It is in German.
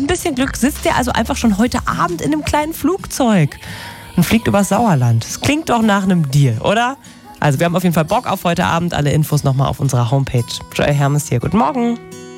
Mit ein bisschen Glück sitzt ihr also einfach schon heute Abend in einem kleinen Flugzeug und fliegt übers Sauerland. Das klingt doch nach einem Deal, oder? Also wir haben auf jeden Fall Bock auf heute Abend. Alle Infos nochmal auf unserer Homepage. Joy Hermes hier. Guten Morgen.